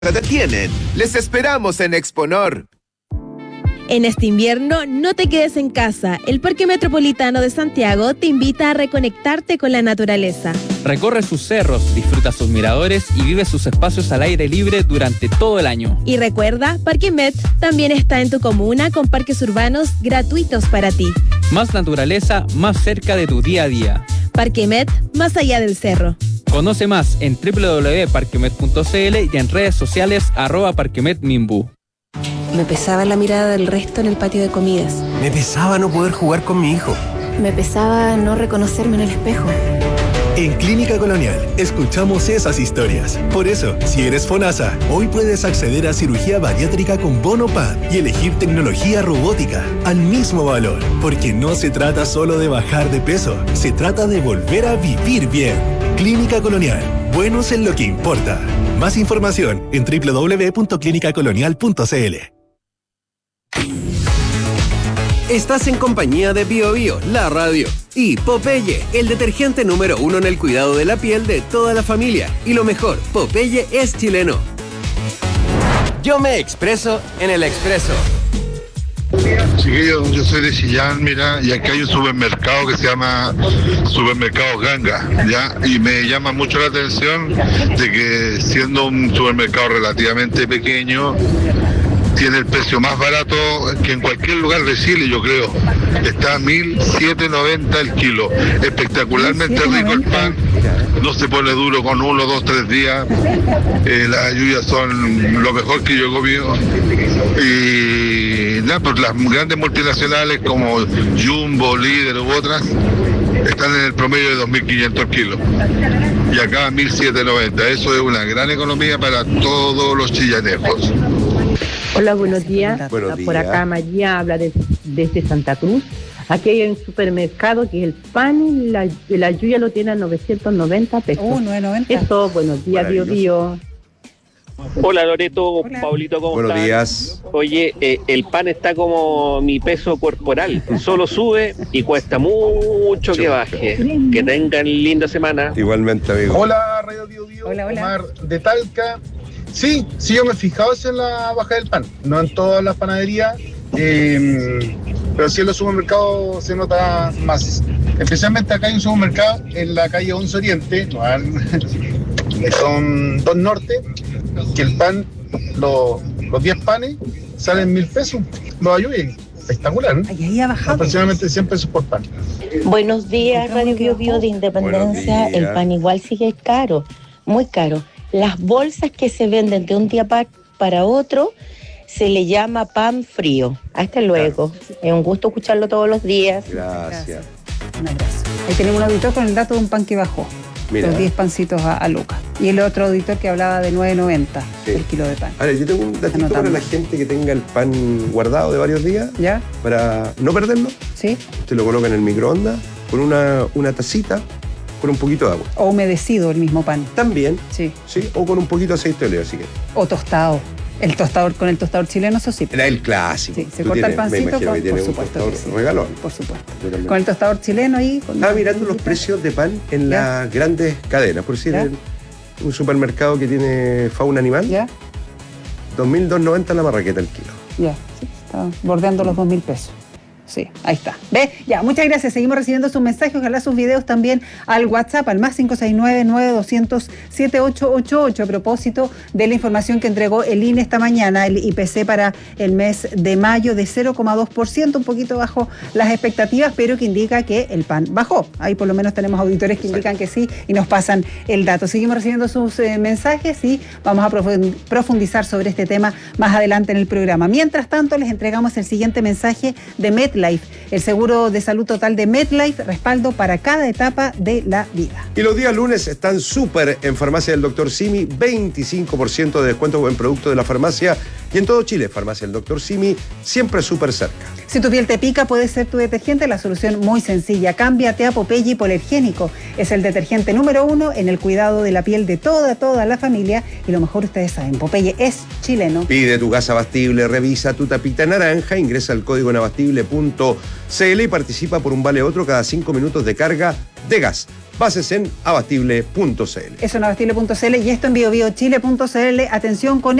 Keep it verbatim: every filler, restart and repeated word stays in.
te detienen. Les esperamos en Exponor. En este invierno, no te quedes en casa. El Parque Metropolitano de Santiago te invita a reconectarte con la naturaleza. Recorre sus cerros, disfruta sus miradores y vive sus espacios al aire libre durante todo el año. Y recuerda, Parque Met también está en tu comuna con parques urbanos gratuitos para ti. Más naturaleza, más cerca de tu día a día. Parque Met, más allá del cerro. Conoce más en doble u doble u doble u punto parquemet punto c l y en redes sociales arroba parquemetminbu. Me pesaba la mirada del resto en el patio de comidas. Me pesaba no poder jugar con mi hijo. Me pesaba no reconocerme en el espejo. En Clínica Colonial escuchamos esas historias. Por eso, si eres FONASA, hoy puedes acceder a cirugía bariátrica con bono P A D y elegir tecnología robótica al mismo valor. Porque no se trata solo de bajar de peso, se trata de volver a vivir bien. Clínica Colonial, buenos en lo que importa. Más información en doble u doble u doble u punto clínica colonial punto c l. Estás en compañía de Bio Bio, la radio, y Popeye, el detergente número uno en el cuidado de la piel de toda la familia. Y lo mejor, Popeye es chileno. Yo me expreso en el Expreso. Chiquillos, yo soy de Chillán, mira, y aquí hay un supermercado que se llama Supermercado Ganga, ¿ya? Y me llama mucho la atención de que siendo un supermercado relativamente pequeño, tiene el precio más barato que en cualquier lugar de Chile, yo creo. Está a mil setecientos noventa el kilo. Espectacularmente rico el pan. No se pone duro con uno, dos, tres días. Eh, las lluvias son lo mejor que yo he comido. Y nada, pues las grandes multinacionales como Jumbo, Líder u otras están en el promedio de dos mil quinientos kilos. Y acá mil setecientos noventa. Eso es una gran economía para todos los chillanejos. Hola, buenos días. Buenos días. Por acá María habla de, desde Santa Cruz. Aquí hay un supermercado que es el pan, la, la lluvia lo tiene a novecientos noventa pesos. Oh, novecientos noventa. Eso, buenos días, Bio Bio. Hola Loreto, Hola. Paulito, ¿cómo Buenos estás? días. Oye, eh, el pan está como mi peso corporal, solo sube y cuesta mucho que baje. Que tengan linda semana. Igualmente, amigo. Hola, Radio Bio Bio, Hola, hola. Omar de Talca. Sí, sí, yo me he fijado en la baja del pan, no en todas las panaderías, eh, pero sí en los supermercados se nota más. Especialmente acá hay un supermercado en la calle once Oriente, que son dos norte, que el pan, lo, los diez panes salen mil pesos, los ayuden. Espectacular, ¿eh? Ay, ahí ha bajado. Aproximadamente cien pesos por pan. Buenos días, Radio Bio Bio de Independencia. El pan igual sigue caro, muy caro. Las bolsas que se venden de un día pa- para otro se le llama pan frío. Hasta luego. Es un gusto escucharlo todos los días. Gracias. Un abrazo. Ahí tenemos un auditor con el dato de un pan que bajó. Mira. Los diez pancitos a, a Lucas. Y el otro auditor que hablaba de nueve noventa Sí. el kilo de pan. Ahora, yo tengo un datito Anotando. para la gente que tenga el pan guardado de varios días, ¿Ya? para no perderlo. ¿Sí? Usted lo coloca en el microondas con una, una tacita, con un poquito de agua. O humedecido el mismo pan. También, Sí. sí, o con un poquito de aceite de oliva, así que. O tostado. El tostador con el tostador chileno, eso sí. Era el clásico. Sí, se Tú corta el tienes- pancito me imagino con, que tiene por un supuesto tostador que sí. regalón. Por supuesto. Yo también. Con el tostador chileno ahí. Con Estaba mirando los precios de pan en ¿Ya? las grandes cadenas, por decir, ¿Ya? en un supermercado que tiene fauna animal, ¿Ya? dos mil doscientos noventa la marraqueta el kilo. Ya. Sí, está bordeando los dos mil pesos. Sí, ahí está. ¿Ves? Ya, muchas gracias. Seguimos recibiendo sus mensajes, ojalá sus videos también al WhatsApp, al más cinco seis nueve, nueve dos cero cero, siete ocho ocho ocho, a propósito de la información que entregó el I N E esta mañana, el I P C para el mes de mayo de cero coma dos por ciento, un poquito bajo las expectativas, pero que indica que el pan bajó. Ahí por lo menos tenemos auditores que indican que sí y nos pasan el dato. Seguimos recibiendo sus eh, mensajes y vamos a profundizar sobre este tema más adelante en el programa. Mientras tanto, les entregamos el siguiente mensaje de MetLife. El seguro de salud total de MetLife, respaldo para cada etapa de la vida. Y los días lunes están súper en Farmacia del Doctor Simi, veinticinco por ciento de descuento en productos de la farmacia y en todo Chile. Farmacia del Doctor Simi, siempre súper cerca. Si tu piel te pica, puede ser tu detergente la solución muy sencilla. Cámbiate a Popeye Hipoalergénico. Es el detergente número uno en el cuidado de la piel de toda, toda la familia. Y lo mejor, ustedes saben, Popeye es chileno. Pide tu gas Abastible, revisa tu tapita naranja, ingresa al código en abastible punto c l y participa por un vale otro cada cinco minutos de carga de gas. Bases en abastible punto c l. Eso en abastible punto c l y esto en biobiochile punto c l. Atención con